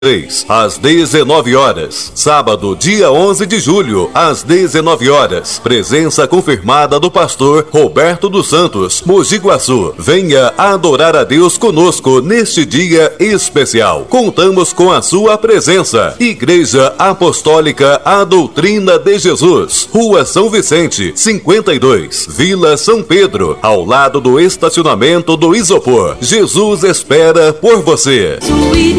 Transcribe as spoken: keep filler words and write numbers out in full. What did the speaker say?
às dezenove horas. Sábado, dia onze de julho, às dezenove horas. Presença confirmada do pastor Roberto dos Santos, Mogi Guaçu. Venha adorar a Deus conosco neste dia especial. Contamos com a sua presença. Igreja Apostólica A Doutrina de Jesus, Rua São Vicente, cinquenta e dois, Vila São Pedro, ao lado do estacionamento do Isopor. Jesus espera por você.